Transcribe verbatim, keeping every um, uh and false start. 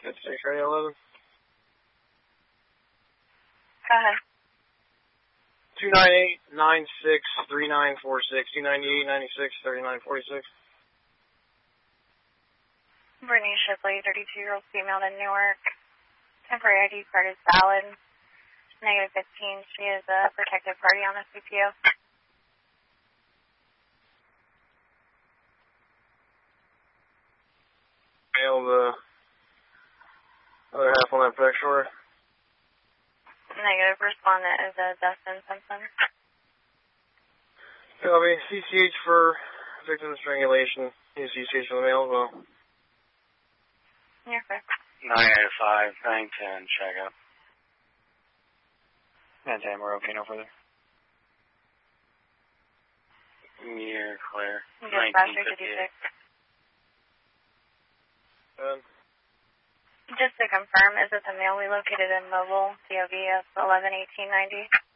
fifty-six, ready, eleven. Go ahead. two nine eight, nine six, three nine four six, two nine eight, nine six, three nine four six. Brittany Shipley, thirty-two-year-old female in Newark. Temporary I D card is valid. Negative fifteen. She is a protected party on the C P O. Mail the other half on that protection order. Negative. Respondent is a Dustin Simpson. Copy. C C H for victim strangulation. Use C C H for the mail as well. You're correct. nine eight five, nine ten, check out. nine ten, we're okay, no further. You're clear. Dispatcher fifty-six. Done. Just to confirm, is it the mail we located in Mobile, C O V of eleven eighteen ninety?